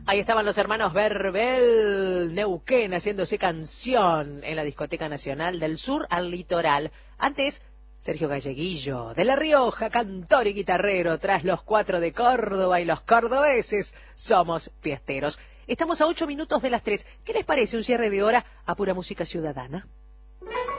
Ahí estaban los hermanos Verbel, Neuquén, haciéndose canción en la Discoteca Nacional del Sur al Litoral. Antes, Sergio Galleguillo, de La Rioja, cantor y guitarrero, tras los 4 de Córdoba y los cordobeses, somos fiesteros. Estamos a 8 minutos de las 3. ¿Qué les parece un cierre de hora a pura música ciudadana?